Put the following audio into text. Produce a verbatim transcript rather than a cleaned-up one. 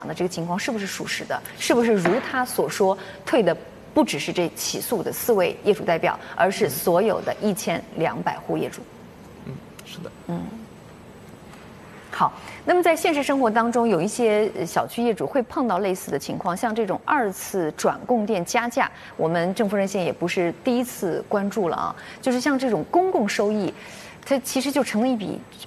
的这个情况是不是属实的？是不是如他所说，退的不只是这起诉的四位业主代表，而是所有的一千两百户业主？ 嗯，是的。 嗯。好，那么在现实生活当中，有一些小区业主会碰到类似的情况，像这种二次转供电加价，我们正负热线也不是第一次关注了啊。就是像这种公共收益，它其实就成了一笔